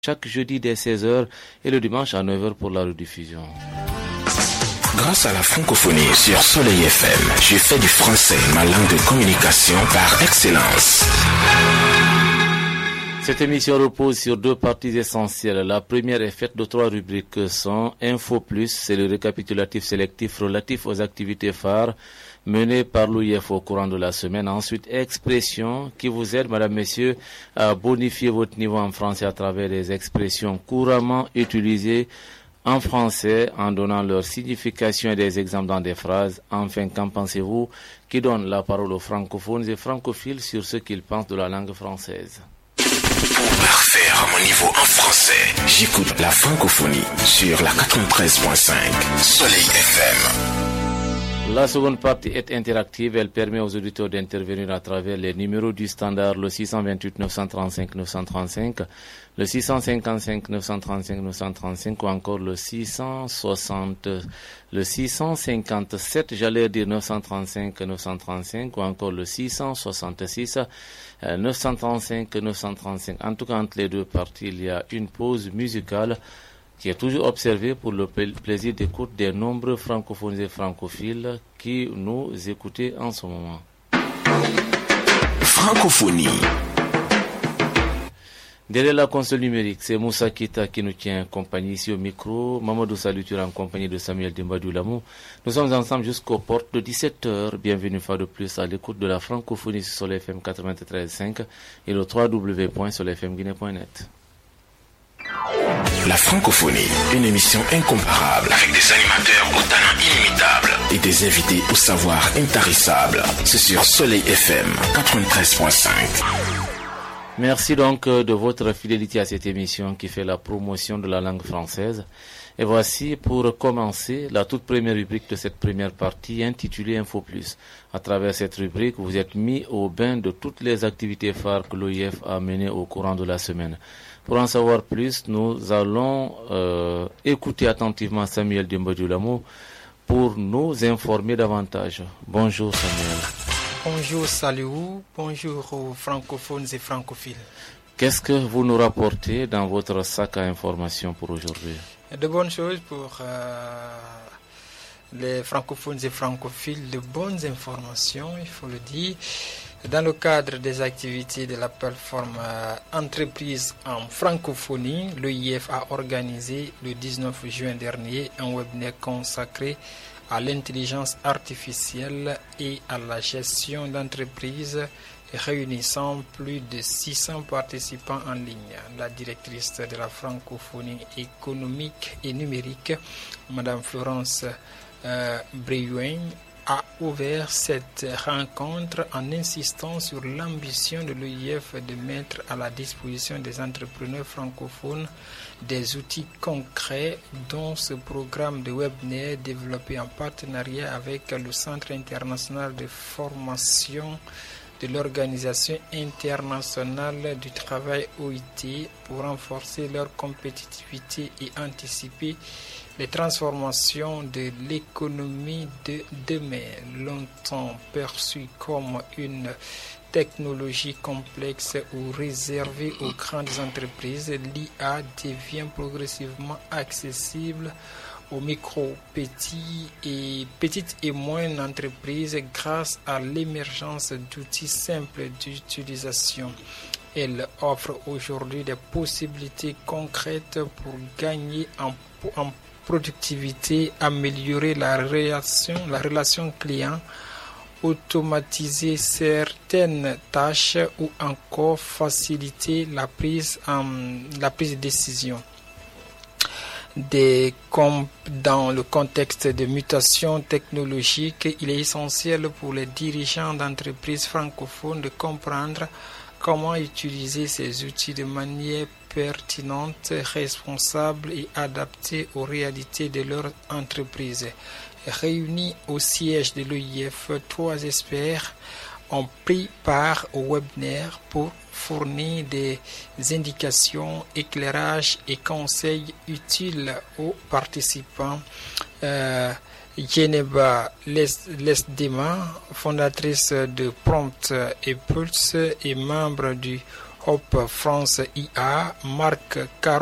chaque jeudi dès 16h et le dimanche à 9h pour la rediffusion. Grâce à la francophonie sur Soleil FM, j'ai fait du français ma langue de communication par excellence. Cette émission repose sur deux parties essentielles. La première est faite de trois rubriques sont Info Plus, c'est le récapitulatif sélectif relatif aux activités phares menées par l'OIF au courant de la semaine. Ensuite, Expression qui vous aide, madame, messieurs, à bonifier votre niveau en français à travers des expressions couramment utilisées en français en donnant leur signification et des exemples dans des phrases. Enfin, qu'en pensez-vous? Qui donne la parole aux francophones et francophiles sur ce qu'ils pensent de la langue française. Pour parfaire mon niveau en français, j'écoute la francophonie sur la 93.5 Soleil FM. La seconde partie est interactive. Elle permet aux auditeurs d'intervenir à travers les numéros du standard, le 628 935 935, le 655 935 935 ou encore le 657, j'allais dire 935 935 ou encore le 666 935 935. En tout cas, entre les deux parties, il y a une pause musicale qui est toujours observé pour le plaisir d'écoute des nombreux francophones et francophiles qui nous écoutent en ce moment. Francophonie. Derrière la console numérique, c'est Moussa Kita qui nous tient compagnie ici au micro. Mamadou Salutur en compagnie de Samuel Dimbadou Lamou. Nous sommes ensemble jusqu'aux portes de 17h. Bienvenue une fois de plus à l'écoute de la francophonie sur Soleil FM 93.5 et le www.soleilfmguinée.net. La francophonie, une émission incomparable avec des animateurs au talent inimitable et des invités au savoir intarissable. C'est sur Soleil FM 93.5. Merci donc de votre fidélité à cette émission qui fait la promotion de la langue française. Et voici pour commencer la toute première rubrique de cette première partie intitulée Info Plus. À travers cette rubrique, vous êtes mis au bain de toutes les activités phares que l'OIF a menées au courant de la semaine. Pour en savoir plus, nous allons écouter attentivement Samuel Dimbadou Lamou pour nous informer davantage. Bonjour Samuel. Bonjour Salou, bonjour aux francophones et francophiles. Qu'est-ce que vous nous rapportez dans votre sac à informations pour aujourd'hui? De bonnes choses pour les francophones et francophiles, de bonnes informations, il faut le dire. Dans le cadre des activités de la plateforme Entreprise en francophonie, l'OIF a organisé le 19 juin dernier un webinaire consacré à l'intelligence artificielle et à la gestion d'entreprises réunissant plus de 600 participants en ligne. La directrice de la francophonie économique et numérique, Madame Florence Briouen, a ouvert cette rencontre en insistant sur l'ambition de l'OIF de mettre à la disposition des entrepreneurs francophones des outils concrets, dont ce programme de webinaire développé en partenariat avec le Centre international de formation de l'Organisation internationale du travail OIT pour renforcer leur compétitivité et anticiper les transformations de l'économie de demain. Longtemps perçue comme une technologie complexe ou réservée aux grandes entreprises, l'IA devient progressivement accessible aux petites et moyennes entreprises grâce à l'émergence d'outils simples d'utilisation. Elle offre aujourd'hui des possibilités concrètes pour gagner en productivité, améliorer la relation client, automatiser certaines tâches ou encore faciliter la prise de décision. Dans le contexte de mutation technologique, il est essentiel pour les dirigeants d'entreprises francophones de comprendre comment utiliser ces outils de manière pertinente, responsable et adaptée aux réalités de leur entreprise. Réunis au siège de l'OIF, 3 experts ont pris part au webinaire pour fournir des indications, éclairages et conseils utiles aux participants. Geneva Lesdema, fondatrice de Prompt et Pulse et membre du Hope France IA marque